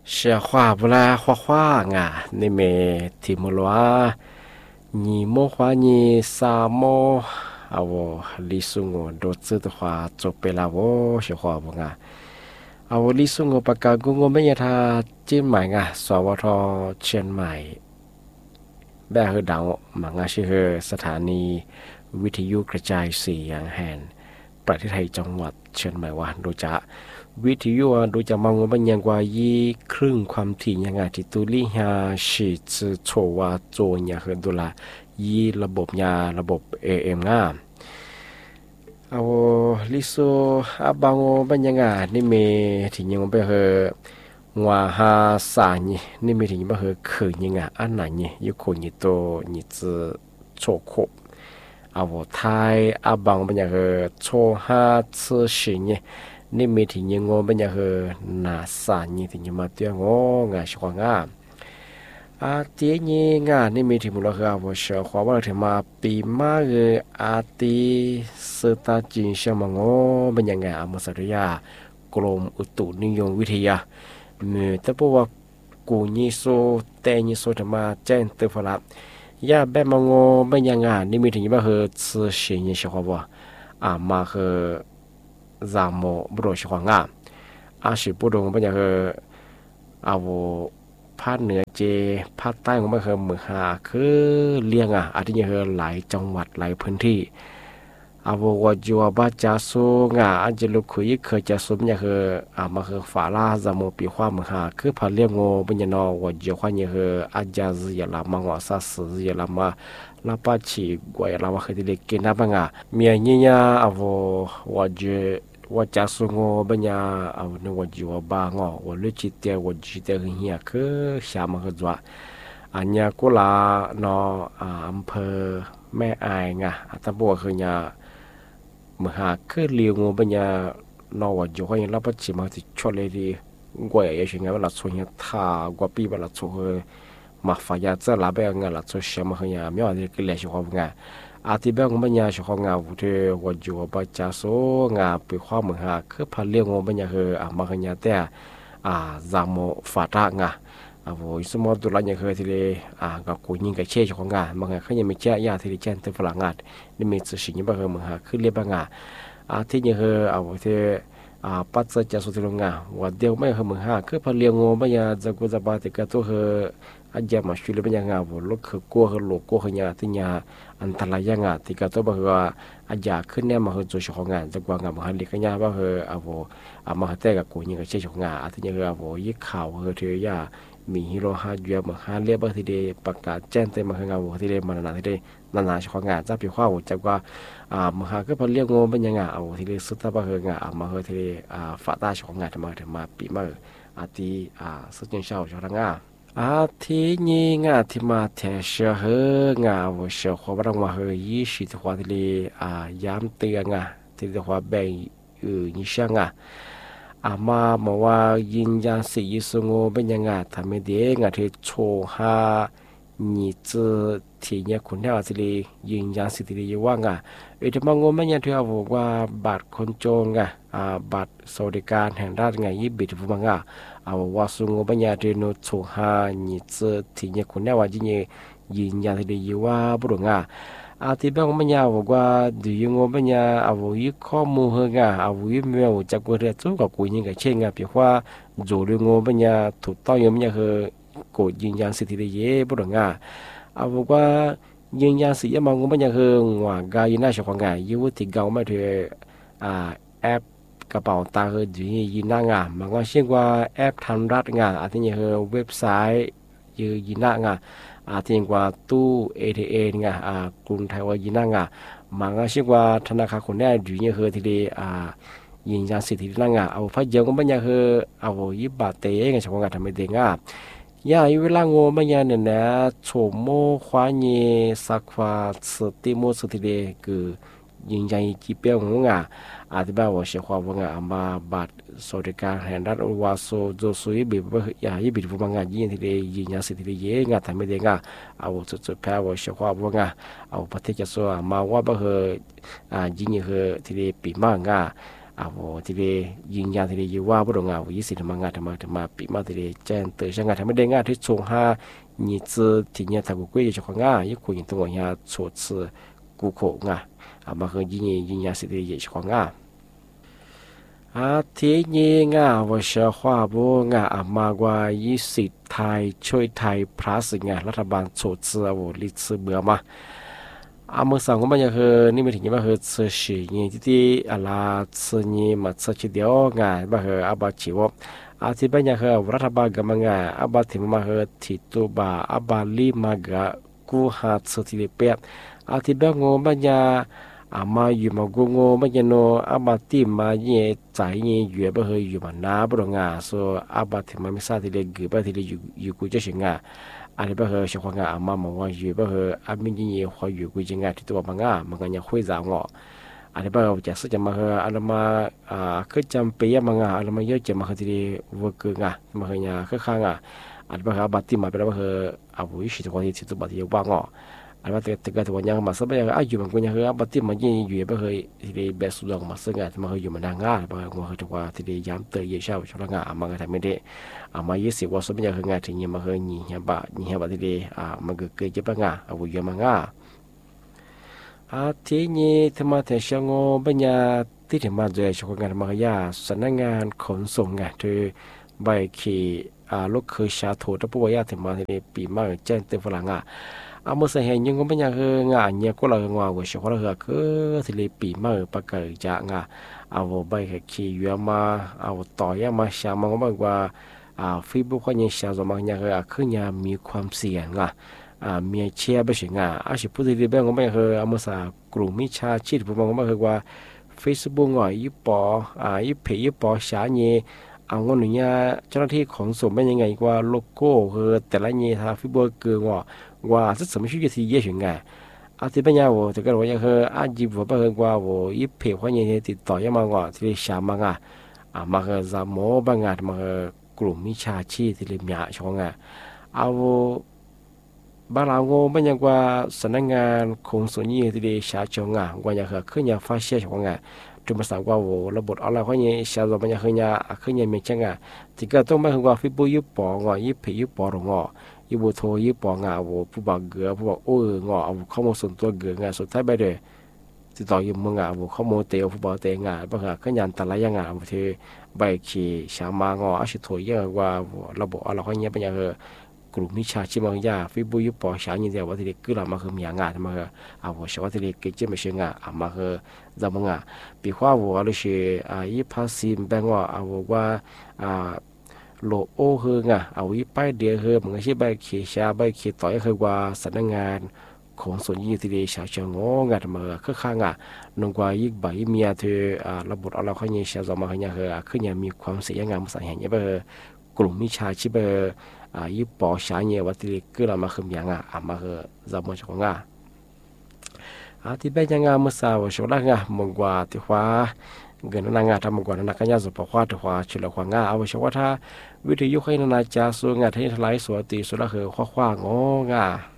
เสียว่าเวลาว่าง่ะนี่เมที่มลัวนีโมควานีสามโมเอาลิสุงโดดซึตว่าจบไปแล้วเสียว่าบ่ง่ะเอาลิสุงปากกากุงไม่ยาทาจิ้มใหม่ง่ะสวทเชียงใหม่แบ่คือดาวมังอาชื่อสถานีวิทยุกระจายเสียงแห่งประเทศไทยจังหวัดเชียงใหม่ว่าโดยจะวิทยุโดยจะมองว่ายังกว่ายี่ครึ่งความถี่ยังไงที่ตุลิฮาชิตโชว่าโจยาเฮดุลายี่ระบบยาระบบ AM ง่าเอาลิโซอาบังบันยังไงนี่เมที่ยังไปเฮงัวฮาสานี่นี่เมที่ยังไปเฮคือยังไงอันไหนนี่ยุคนี้โตนี่จะโชโคเอาไทยอาบังบันยังเฮโชฮาซื่อสินี่นี่มีที่ยังงอบันยังเฮนาสานี่ที่ยังมาเตียงงาชกงาอาตีนี่งานี่มีที่มุลค่าว่าเชื่อว่าเราถึงมาปีมาเออาตีสตาจินเชื่อมังบันยังไงอามุสริยากรมอุตุนิยมวิทยาเมื่อแต่พว่ากูนี่โซแต่นี่โซถึงมาแจ้งเตือนละยาแบบมังบันยังไงนี่มีที่ยังมาเฮซื่อสินี่เชื่อว่ามาเฮซามโมบรชควางอาชิปุดงบันยังเฮเอาภาคเหนือเจภาคใต้ของมันคือเมืองหาคือเลี้ยงอาทิตย์เฮหลายจังหวัดหลายพื้นที่อาววจัวบาจาสูงอันจะลุคุยเคยจะสมเนี่ยคือมาคือฝาลาซามโมปีความเมืองหาคือพาเลี้ยงโงบัญญนอวจัวควาเนี่ยคืออาจารย์ยาลามังวาซาสยาลามาลาปาชีกวยลาว่าคือที่เล็กกินน้ำบังเมียเนี่ยอาววจัวจาสุงบัญญาเอาหนึ่งวจัวบางวลุจิเตวจิเตเฮียคือชามาคือจัวอันยากุลานอำเภอแม่อายตะบัวคือเนี่ยมหาคือเลียงบัญญานอวจัวเขายังรับปัจจิมาที่ชดเลยดีกวยยังไงว่าเราชวนเนี่ยท่ากว่าปีว่าเราชวนมาฝ่ายจะลาไปงานเราชวนเชื่อมาคือเนี่ยไม่ว่าจะกิเลสของงานอาทิตย์แบงบัญญาชของงานวุฒิวัจัวปัจจาโซงานปีความเมืองหาคือพันเลี้ยงบัญญาคือมาคือเนี่ยแต่จามโมฟาตางาสมมติตัวเราเนี่ยคือที่เลยกับกูยิงกับเชี่ยของงานบางอย่างเขายังไม่เชี่ยยาที่เลยแจ้งตัวฝรั่งงานนี่มีสิ่งที่บางอย่างมึงหาคือเรียบงานที่เนี่ยคือที่ปัจจัยจะสุดที่ลงงานว่าเดียวไม่คือมึงหาคือพอเลี้ยงงูบัญญาจะกูจะบาดก็ตัวคืออาจจะมาช่วยบัญญางานว่าลูกคือกลัวคือลูกกลัวคือเนี่ยที่เนี่ยอันตรายงานที่ก็ตัวบางว่าอาจจะขึ้นเนี่ยมาคือตัวของงานจะกว่างานมึงหาเล็กเนี่ยบางคือมาแต่กับกูยิงกับเชี่ยของงานที่เนี่ยคือยิ่งข่าวคือที่ยามีฮิโรฮาจูมาฮาเรียบที่เดประกาศแจ้งเต็มมาคืองานที่เดมานาที่เดนาชของงานจะพิข้าวจากว่ามหาก็พอเรียกงงเป็นยังไงที่เดสุดท้ายมาคืองานมาคือที่เดฝาตาของงานมาถึงมาปีมาที่สุดยังเช่าชของงานที่นี่งานที่มาเทเชเฮงานว่าเชื่อว่าบางว่าเฮยี่สิบว่าที่เดย้ำเตือนงานที่เดว่าแบ่งยิ่งช่างมาบอกว่ายินยันสิยิสงเป็นยังไงทำให้เด็กที่โชหานี่จะที่เนี่ยคนที่อาจจะยินยันสิที่เรียกว่างจะมองว่าไม่ยังที่เขาบอกว่าบัตรคนจนบัตรสวัสดิการแห่งรัฐยี่บิดฟุมังว่าสงบยังที่โนโชหานี่จะที่เนี่ยคนที่ว่าจริงยินยันที่เรียกว่าบุรุษที่บางมันยาวบอกว่าดูยังงบันยายิ่งข้อมูลเฮงยิ่งไม่เอาจากกูเรียนรู้กับกูยิ่งกับเช่นเพียงว่าจูเรื่องงบันยาถูกต้องยังไม่คือกูยืนยันสิทธิเดียบุรุษบอกว่ายืนยันสิทธิมังบันยาคือว่ากายน่าชอบงยิ่งว่าที่เก่าไม่ถือแอปกระเป๋าตาคือดูยินน่มันก็เช่นว่าแอปทำรัฐอาทิตย์คือเว็บไซต์ยินน่ที่กว่าตู้ ATM กรุงไทยว่ายินมันก็ชื่อว่าธนาคารคนได้ดูเนี่ยคือที่เดียิงยันสิทธินั่งพัดเยอะก็ไม่ยังคือยิบบาเตะชาวงานทำไม่ได้ย่าเวลาโง่ไม่ยังเนี่ยโฉมโมควายสักว่าสติโมสติเดคือยิงยันจีเปียวงที่บ้านว่าเชื่อว่ามาบัตรสวัสดิการแห่งรัฐว่าโซโจซุยบิบยี่บิดฟุมังยิงที่เดยิงยันสิทธิเยทำไม่ได้สุดแพ้ว่าเชื่อว่าประเทศจะสู้มาว่าบ่ยิงคือที่เดปีมากทีเดียยิงยาทีเดียว่าบุรุษวิสิทธิ์มางานทำมาปีมาทีเดียแจ้งเตือนช่างงานทำไม่ได้งานที่ชงห้านี่จะที่เนี่ยทำกุ้ยจะของงานยิ่งคุยตัวงานชดเชยกูโขงามาคือยิงยาสิทธิ์จะของงานทีนี้งาว่าเชื่อว่าบุงามากว่า20ไทยช่วยไทยพลัสงารัฐบาลชดเชยว่าลิซเบื่อมาเมื่อสังคมมันยังคือนี่ไม่ถึงว่าคือเชื่อสิ่งที่อะไรเชื่อนี่มาเชื่อชิเดียวงาว่าคืออาบัติชีวที่เป็นยังคือรัฐบาลกำลังอาบัติมาคือทิตุบาอาบัติลีมากะกูหาเชื่อที่เปียที่เป็นงงมันยังมาอยู่มากูงมันยังโนอาบัติมาเนี่ยใจเนี่ยอยู่แบบคืออยู่มาหน้าบริงาส่วนอาบัติมาไม่ทราบที่เล็กแบบที่เล็กอยู่กูจะเสียงอันนี้แบบคือช่วงมาว่าอยู่แบบคือไม่ยี่หัวอยู่กูจะที่ตัวมันก็ยังคุยจางอันนี้แบบจะสักจะมาคืออันมาคือจำเป็นอันมาเยอะจะมาคือที่วัวกูมาคือเนี่ยคือข้างอันนี้แบบบัติมาเป็นแบบคือวุ้ยสิตัวที่ตัวบัติว่างอันว่าแต่ก็ตัวยังมาสักแบบอยู่มันกูยังคือบัติมาอยู่แบบคือที่แบบสุดงมาสักมาคืออยู่มันแบบว่าคือตัวที่ย้ำเตยเยอะเช่าช่วงมันก็ทำไม่ได้มา20ว่าสักแบบคืองที่เนี่ยมาคือนี่บัที่มันก็เกิดจะเป็นวุ้ยมันทีนี้ธรรมะเทศงบัญญาที่ถึงมาด้วยช่วงงานมหายาสำนักงานขนส่งคือใบขี่ลูกเคยชาโถตะปูวายาถึงมาที่ปีมาแจ้งเตือนฝรั่งเมื่อสังเกตยังก็บัญญาคืองานเนี่ยก็เรางว่าช่วงเราคือที่ปีมาประกาศจากใบขี่ยัวมาต่อยมาชามันก็บอกว่าฟีบุกเนี่ยชาสมัยเนี่ยคือเนี่ยมีความเสี่ยงมีเชียไปถึงสิพูดที่เรื่องก็ไม่คือมื่อกลุ่มมิชาชีพผมก็ไม่คือว่า Facebook ยี่ปยี่เพย์ยี่ปอชาเนี่ยเงินเนี่ยเจ้าหน้าที่ของส่งเป็นยังไงว่าโลโก้คือแต่ละเนี่ยทาง Facebook คือว่าสิ่งสำคัญที่เยอะถึงที่เป็นยังว่าแต่ก็ว่าคือจีบว่าเป็นว่ายี่เพย์เขาเนี่ยติดต่อยังมาที่ชามามาคือจะโม้บางมากลุ่มมิชาชีพที่เรียนยาช่องบางเราโง่ไม่ยังว่าสำนักงานขนส่งยี่ที่ได้ชาจงว่าอย่างขึ้นอย่างฟ้าเชี่ยของจุดมาสั่งว่าระบบอะไรเขาเนี่ยชาตัวมันยังขึ้นอย่างมีจังที่ก็ต้องไม่คือว่าฟิบุยุปองยี่เพยุปอรงยี่บุโทยี่ปองผู้บักเกือผู้บักโอ้ข้อมูลส่วนตัวเกือสุดท้ายไปเลยติดต่อยี่มึงข้อมูลเตียวผู้บักเตียบางขึ้นอย่างแต่ละอย่างที่ใบขี่ชามาอาชิโทเยอะว่าระบบอะไรเขาเนี่ยเป็นอย่างกลุ่มมิชาชีพบางอย่างฟิบุยุปอชานี่เดียวว่าที่เด็กก็เรามาคือมีงานมาคือชาวที่เด็กเกิดไม่ใช่มาคือจะมังปีว่าว่าเราเชื่อยี่ภาษีแบงว่าโลโอคือยี่ไปเดียวคือมันก็ใช่ใบเขียชาใบเขียต่อยคือว่าสำนักงานของส่วนยี่ที่เด็กชาวเชียงงานมาคือข้างนงกว่ายี่ใบเมียเธอระบบเราเขาเนี่ยชาวจะมาคือคือเนี่ยมีความเสียงานมาใส่เห็นเนี่ยกลุ่มมิชาชีพยี่ปอชาเนี่ยว่าที่ก็เรามาคือมีมาคือจะมาจากที่เป็นยังเมื่อสาวช่วงแรกมองว่าที่ว่าเงินนางทำมองว่านักการยาสุภาพว่าที่ว่าชุดละความเอาช่วงว่าถ้าวิทยุให้นาจาส่วนงานที่ทลายสวัสดีสุดละคือข้อความง